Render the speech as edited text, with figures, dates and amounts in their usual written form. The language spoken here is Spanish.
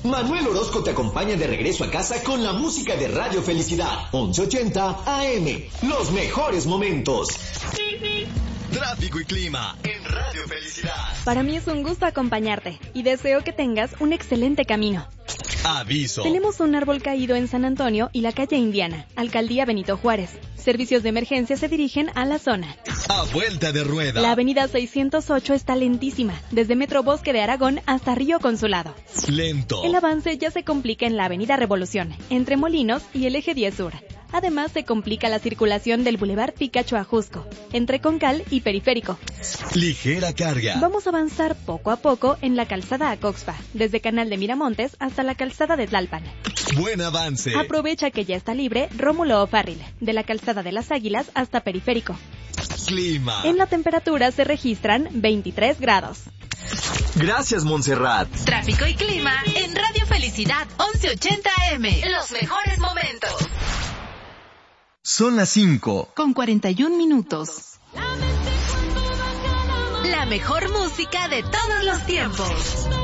Manuel Orozco te acompaña de regreso a casa con la música de Radio Felicidad, 1180 AM. Los mejores momentos. Tráfico y clima en Radio Felicidad. Para mí es un gusto acompañarte y deseo que tengas un excelente camino. Aviso. Tenemos un árbol caído en San Antonio y la calle Indiana, Alcaldía Benito Juárez. Servicios de emergencia se dirigen a la zona. A vuelta de rueda. La avenida 608 está lentísima, desde Metro Bosque de Aragón hasta Río Consulado. Lento. El avance ya se complica en la avenida Revolución, entre Molinos y el eje 10 Sur. Además, se complica la circulación del Boulevard Picacho a Jusco, entre Concal y Periférico. Ligera carga. Vamos a avanzar poco a poco en la calzada a Coxpa, desde Canal de Miramontes hasta la calzada de Tlalpan. Buen avance. Aprovecha que ya está libre Rómulo O'Farrill, de la calzada de las Águilas hasta Periférico. Clima. En la temperatura se registran 23 grados. Gracias, Montserrat. Tráfico y clima en Radio Felicidad 1180 AM. Los mejores momentos. Son las 5 con 41 minutos. La mejor música de todos los tiempos.